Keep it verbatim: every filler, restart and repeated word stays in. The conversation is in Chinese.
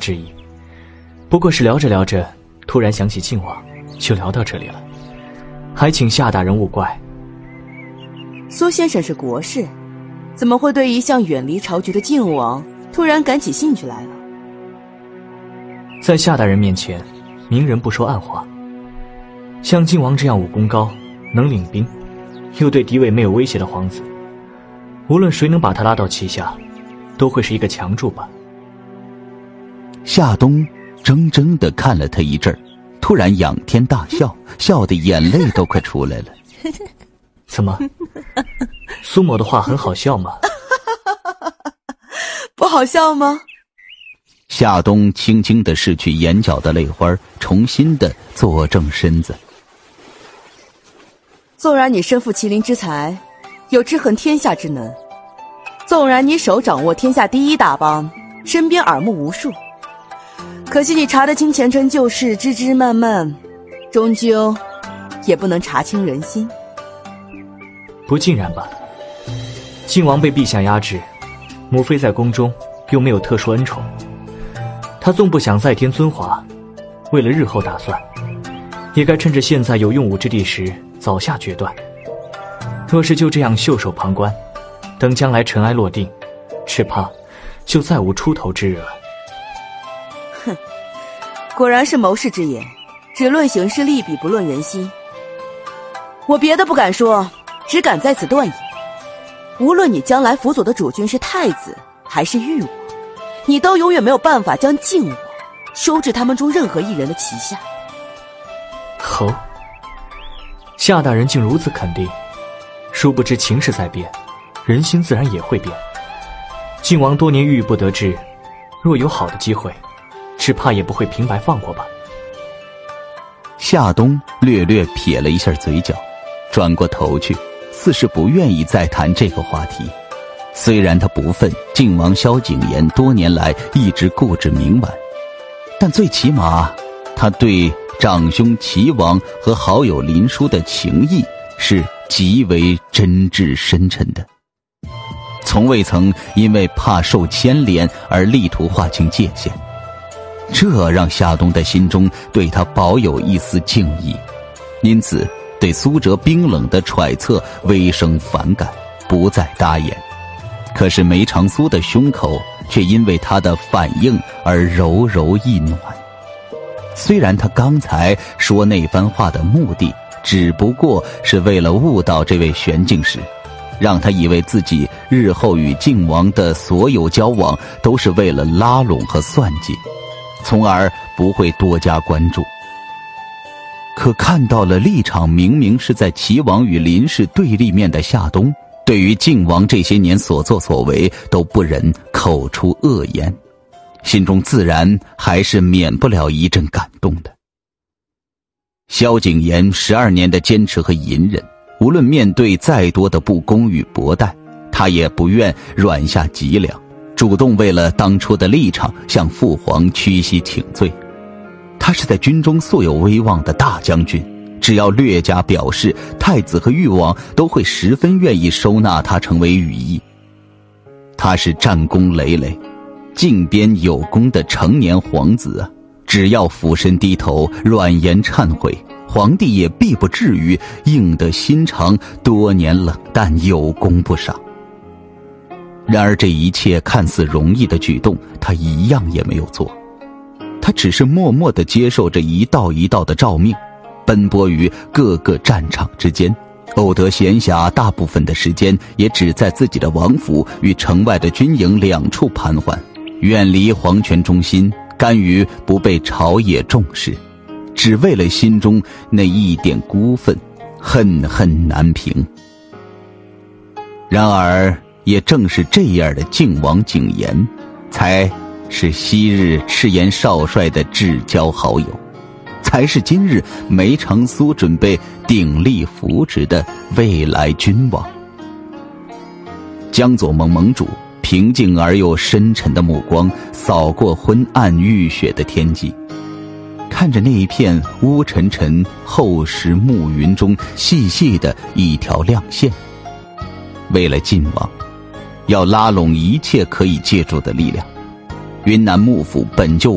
之意。不过是聊着聊着，突然想起靖王，就聊到这里了。还请夏大人勿怪。 苏先生是国士，怎么会对一向远离朝局的靖王突然感起兴趣来了？ 在夏大人面前，明人不说暗话。像靖王这样武功高，能领兵，又对敌伪没有威胁的皇子，无论谁能把他拉到旗下，都会是一个强助吧。 夏冬怔怔地看了他一阵儿，突然仰天大笑，笑得眼泪都快出来了。 怎么，苏某的话很好笑吗？ 不好笑吗？ 夏冬轻轻地拭去眼角的泪花，重新地坐正身子。 纵然你身负麒麟之才，有制衡天下之能，纵然你手掌握天下第一大邦，身边耳目无数，可惜你查得清前尘旧事，枝枝蔓蔓，终究也不能查清人心。 不尽然吧。靖王被陛下压制，母妃在宫中又没有特殊恩宠，他纵不想再添尊华，为了日后打算，也该趁着现在有用武之地时早下决断。若是就这样袖手旁观，等将来尘埃落定，只怕就再无出头之日了。 哼，果然是谋士之言，只论形势利弊，不论人心。我别的不敢说，只敢在此断言，无论你将来辅佐的主君是太子还是誉王，你都永远没有办法将靖王收至他们中任何一人的旗下。 吼！夏大人竟如此肯定，殊不知情势在变，人心自然也会变。靖王多年郁郁不得志，若有好的机会，只怕也不会平白放过吧。 夏冬略略撇了一下嘴角，转过头去，似是不愿意再谈这个话题。虽然他不忿靖王萧景琰多年来一直固执冥顽，但最起码他对长兄齐王和好友林殊的情谊是极为真挚深沉的，从未曾因为怕受牵连而力图划清界限。这让夏冬的心中对他保有一丝敬意，因此对苏辙冰冷的揣测微生反感，不再搭言。可是梅长苏的胸口却因为他的反应而柔柔一暖。虽然他刚才说那番话的目的只不过是为了误导这位玄镜师，让他以为自己日后与靖王的所有交往都是为了拉拢和算计，从而不会多加关注。可看到了立场明明是在齐王与林氏对立面的夏冬，对于靖王这些年所作所为都不忍口出恶言，心中自然还是免不了一阵感动的。萧景琰十二年的坚持和隐忍，无论面对再多的不公与薄待，他也不愿软下脊梁，主动为了当初的立场向父皇屈膝请罪。他是在军中素有威望的大将军，只要略加表示，太子和誉王都会十分愿意收纳他成为羽翼。他是战功累累、靖边有功的成年皇子啊，只要俯身低头，软言忏悔，皇帝也必不至于硬得心肠多年冷淡，有功不赏。然而这一切看似容易的举动，他一样也没有做。他只是默默地接受着一道一道的诏命，奔波于各个战场之间，偶得闲暇，大部分的时间也只在自己的王府与城外的军营两处盘桓，远离皇权中心，甘于不被朝野重视，只为了心中那一点孤愤，恨恨难平。然而也正是这样的靖王景琰，才是昔日赤焰少帅的至交好友，才是今日梅长苏准备鼎力扶植的未来君王。江左盟盟主平静而又深沉的目光扫过昏暗欲雪的天际，看着那一片乌沉沉厚实暮云中细细的一条亮线。为了晋王，要拉拢一切可以借助的力量，云南幕府本就